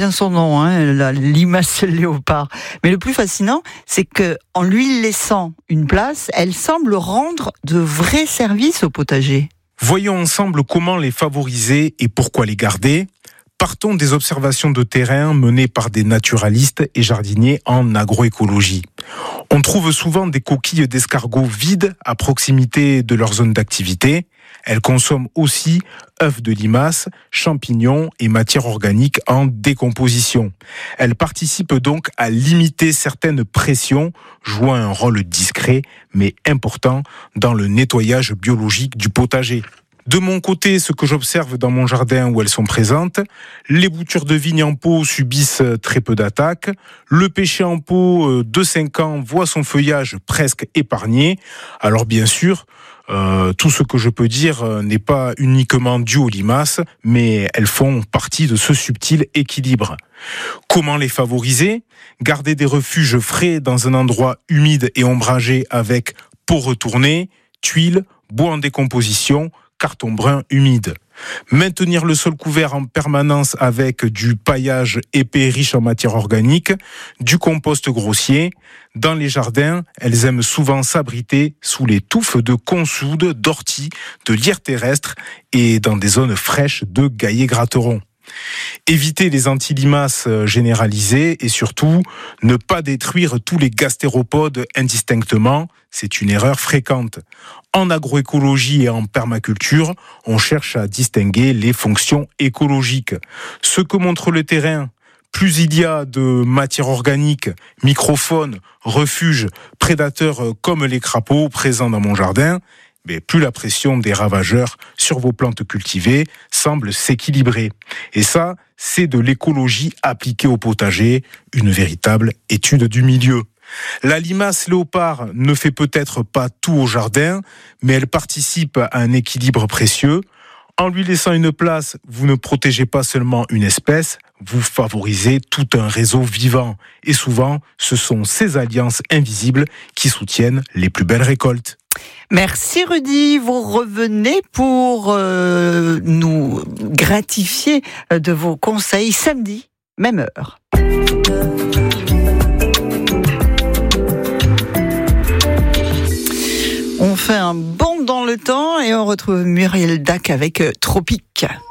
bien son nom, hein, la limace léopard. Mais le plus fascinant, c'est que en lui laissant une place, elle semble rendre de vrais services au potager. Voyons ensemble comment les favoriser et pourquoi les garder. Partons des observations de terrain menées par des naturalistes et jardiniers en agroécologie. On trouve souvent des coquilles d'escargots vides à proximité de leur zone d'activité. Elles consomment aussi œufs de limaces, champignons et matières organiques en décomposition. Elles participent donc à limiter certaines pressions, jouant un rôle discret mais important dans le nettoyage biologique du potager. De mon côté, ce que j'observe dans mon jardin où elles sont présentes, les boutures de vigne en pot subissent très peu d'attaques, le pêcher en pot de 5 ans voit son feuillage presque épargné. Alors bien sûr, tout ce que je peux dire n'est pas uniquement dû aux limaces, mais elles font partie de ce subtil équilibre. Comment les favoriser ? Garder des refuges frais dans un endroit humide et ombragé avec pot retourné, tuiles, bois en décomposition, carton brun humide. Maintenir le sol couvert en permanence avec du paillage épais riche en matière organique, du compost grossier. Dans les jardins, elles aiment souvent s'abriter sous les touffes de consoude, d'orties, de lierre terrestre et dans des zones fraîches de gaillets-gratterons. Éviter les antilimaces généralisées et surtout ne pas détruire tous les gastéropodes indistinctement, c'est une erreur fréquente. En agroécologie et en permaculture, on cherche à distinguer les fonctions écologiques. Ce que montre le terrain, plus il y a de matière organique, microfaune, refuges, prédateurs comme les crapauds présents dans mon jardin, mais plus la pression des ravageurs sur vos plantes cultivées semble s'équilibrer. Et ça, c'est de l'écologie appliquée au potager, une véritable étude du milieu. La limace léopard ne fait peut-être pas tout au jardin, mais elle participe à un équilibre précieux. En lui laissant une place, vous ne protégez pas seulement une espèce, vous favorisez tout un réseau vivant. Et souvent, ce sont ces alliances invisibles qui soutiennent les plus belles récoltes. Merci Rudy, vous revenez pour nous gratifier de vos conseils samedi, même heure. On fait un bond dans le temps et on retrouve Muriel Dac avec Tropique.